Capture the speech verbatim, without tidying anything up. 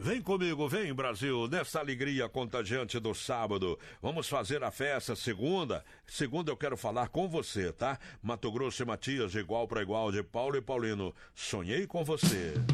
Vem comigo, vem Brasil, nessa alegria contagiante do sábado. Vamos fazer a festa segunda. Segunda eu quero falar com você, tá? Mato Grosso e Matias, de igual para igual, de Paulo e Paulino. Sonhei com você.